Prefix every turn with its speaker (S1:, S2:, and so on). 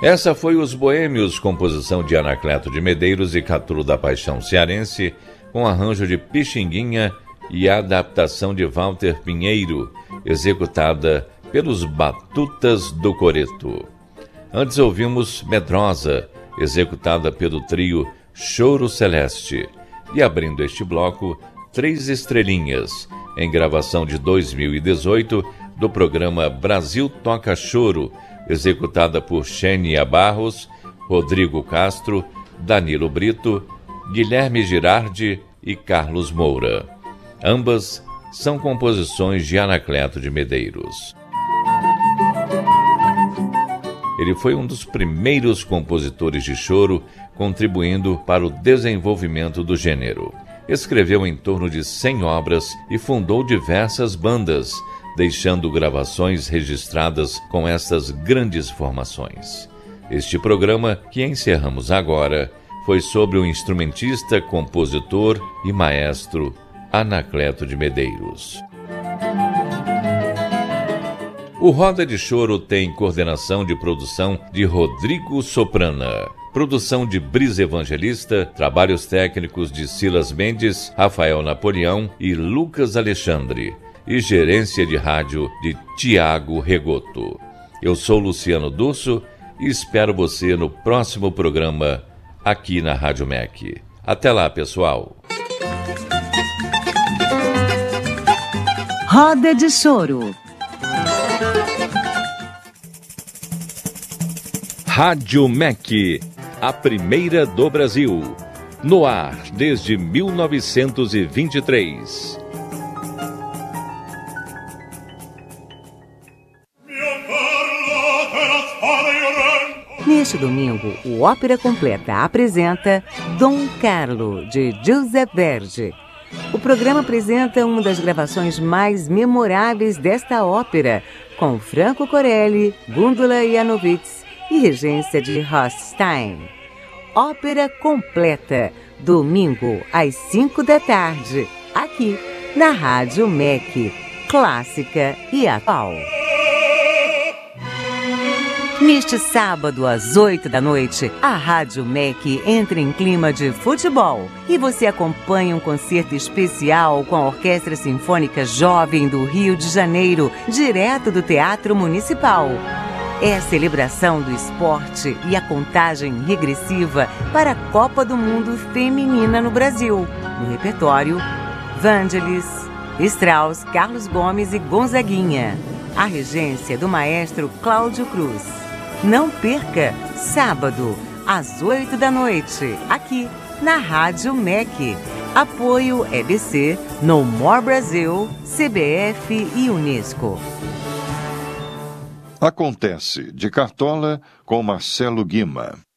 S1: Essa foi Os Boêmios, composição de Anacleto de Medeiros e Catulo da Paixão cearense, com arranjo de Pixinguinha e adaptação de Walter Pinheiro, executada pelos Batutas do Coreto. Antes ouvimos Medrosa, executada pelo trio Choro Celeste. E abrindo este bloco, Três Estrelinhas, em gravação de 2018, do programa Brasil Toca Choro, executada por Xenia Barros, Rodrigo Castro, Danilo Brito, Guilherme Girardi e Carlos Moura. Ambas são composições de Anacleto de Medeiros. Ele foi um dos primeiros compositores de choro, contribuindo para o desenvolvimento do gênero. Escreveu em torno de 100 obras e fundou diversas bandas, deixando gravações registradas com essas grandes formações. Este programa, que encerramos agora, foi sobre o instrumentista, compositor e maestro Anacleto de Medeiros. O Roda de Choro tem coordenação de produção de Rodrigo Soprana, produção de Brisa Evangelista, trabalhos técnicos de Silas Mendes, Rafael Napoleão e Lucas Alexandre, e gerência de rádio de Tiago Regoto. Eu sou Luciano Durso e espero você no próximo programa aqui na Rádio MEC. Até lá, pessoal!
S2: Roda de Choro.
S1: Rádio MEC, a primeira do Brasil. No ar desde 1923.
S2: Neste domingo, o Ópera Completa apresenta Dom Carlo, de Giuseppe Verdi. O programa apresenta uma das gravações mais memoráveis desta ópera, com Franco Corelli, Gundula Janowitz e regência de Rothstein. Ópera Completa, domingo às 5 da tarde, aqui na Rádio MEC, clássica e atual. Neste sábado, às 8 da noite, a Rádio MEC entra em clima de futebol e você acompanha um concerto especial com a Orquestra Sinfônica Jovem do Rio de Janeiro, direto do Teatro Municipal. É a celebração do esporte e a contagem regressiva para a Copa do Mundo Feminina no Brasil. No repertório, Vangelis, Strauss, Carlos Gomes e Gonzaguinha. A regência do maestro Cláudio Cruz. Não perca, sábado, às 8 da noite, aqui na Rádio MEC. Apoio EBC, No More Brasil, CBF e Unesco.
S3: Acontece, de Cartola, com Marcelo Guima.